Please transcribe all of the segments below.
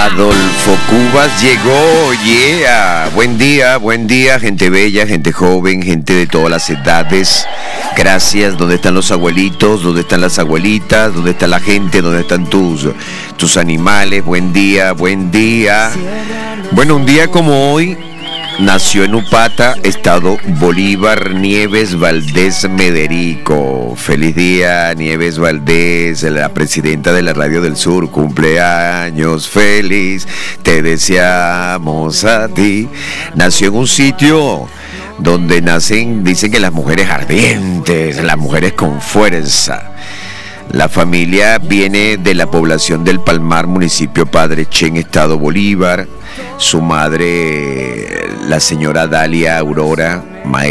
Adolfo Cubas llegó, yeah. Buen día, gente bella, gente joven, gente de todas las edades. Gracias. ¿Dónde están los abuelitos? ¿Dónde están las abuelitas? ¿Dónde está la gente? ¿Dónde están tus animales? Buen día. Bueno, un día como hoy nació en Upata, Estado Bolívar, Nieves Valdés Mederico. Feliz día, Nieves Valdés, la presidenta de la Radio del Sur. Cumpleaños feliz, te deseamos a ti. Nació en un sitio donde dicen que las mujeres ardientes, las mujeres con fuerza. La familia viene de la población del Palmar, municipio Padre Chen, Estado Bolívar. Su madre, la señora Dalia Aurora,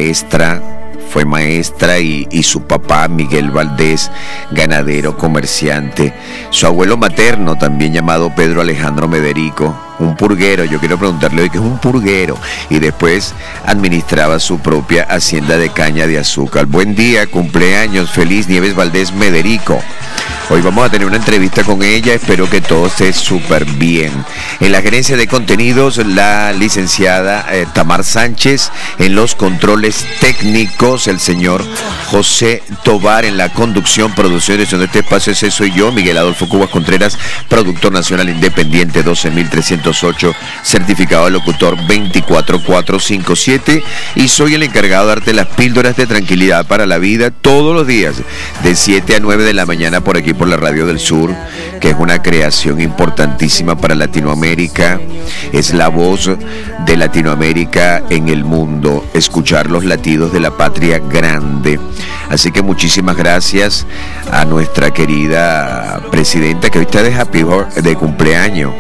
fue maestra y su papá, Miguel Valdés, ganadero, comerciante. Su abuelo materno, también llamado Pedro Alejandro Mederico, un purguero. Yo quiero preguntarle hoy qué es un purguero. Y después administraba su propia hacienda de caña de azúcar. Buen día, cumpleaños feliz, Nieves Valdés Mederico. Hoy vamos a tener una entrevista con ella, espero que todo esté súper bien. En la gerencia de contenidos, la licenciada Tamar Sánchez. En los controles técnicos, el señor José Tobar. En la conducción, producción y dirección de este espacio, ese soy yo, Miguel Adolfo Cubas Contreras, productor nacional independiente 12308, certificado de locutor 24457, y soy el encargado de darte las píldoras de tranquilidad para la vida todos los días, de 7 a 9 de la mañana, por aquí por la Radio del Sur, que es una creación importantísima para Latinoamérica. Es la voz de Latinoamérica en el mundo, escuchar los latidos de la patria grande. Así que muchísimas gracias a nuestra querida presidenta, que hoy está de cumpleaños.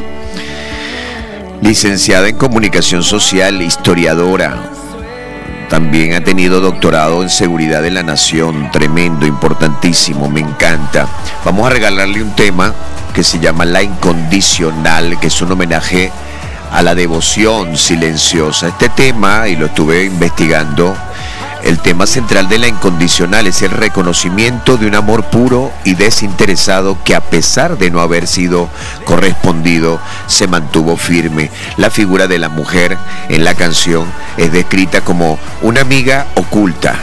Licenciada en Comunicación Social, historiadora. También ha tenido doctorado en Seguridad de la Nación, tremendo, importantísimo, me encanta. Vamos a regalarle un tema que se llama La Incondicional, que es un homenaje a la devoción silenciosa. Este tema, y lo estuve investigando, el tema central de La Incondicional es el reconocimiento de un amor puro y desinteresado que, a pesar de no haber sido correspondido, se mantuvo firme. La figura de la mujer en la canción es descrita como una amiga oculta,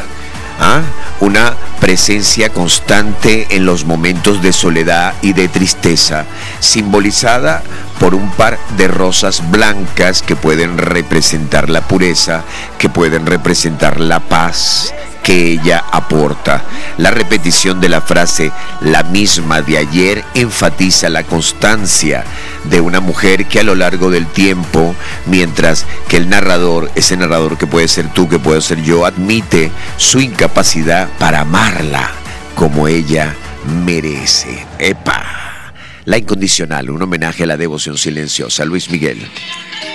una presencia constante en los momentos de soledad y de tristeza, simbolizada por un par de rosas blancas que pueden representar la pureza, que pueden representar la paz que ella aporta. La repetición de la frase "la misma de ayer" enfatiza la constancia de una mujer que a lo largo del tiempo, mientras que el narrador, ese narrador que puede ser tú, que puedo ser yo, admite su incapacidad para amarla como ella merece. ¡Epa! La Incondicional, un homenaje a la devoción silenciosa. Luis Miguel.